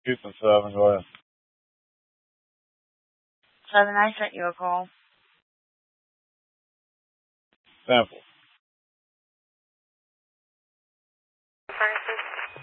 Houston 7, go ahead. 7, I sent you a call. Sample.